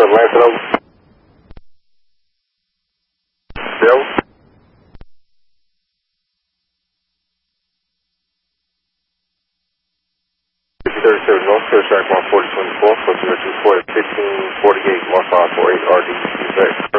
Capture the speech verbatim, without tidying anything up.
seven Lansing over. Bill? thirty-seven North, Clear Track one forty twenty-four, for zero two four, fifteen forty-eight, one five four eight, R D,